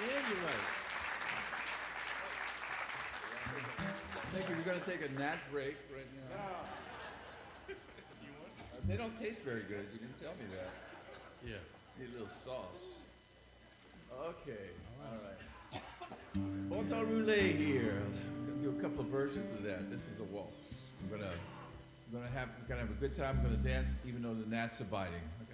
Yeah, you're right. Thank you. We're going to take a nap break right now. They don't taste very good. You didn't tell me that. Yeah. Need a little sauce. Okay. All right. Bon roulette here. I'm gonna do a couple of versions of that. This is a waltz. We're gonna have a good time. We're gonna dance even though the gnats are biting.